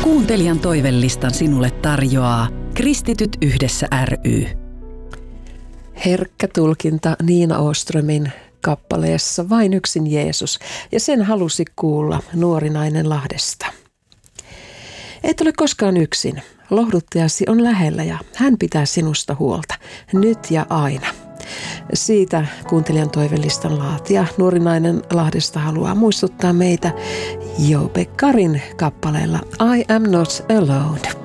Kuuntelijan toivelistan sinulle tarjoaa Kristityt yhdessä ry. Herkkä tulkinta Niina Åströmin kappaleessa Vain yksin Jeesus, ja sen halusi kuulla nuori nainen Lahdesta. Et ole koskaan yksin. Lohduttajasi on lähellä ja hän pitää sinusta huolta, nyt ja aina. Siitä kuuntelijan toivelistan laatija nuori nainen Lahdesta haluaa muistuttaa meitä Joe Beckerin kappaleella I am not alone.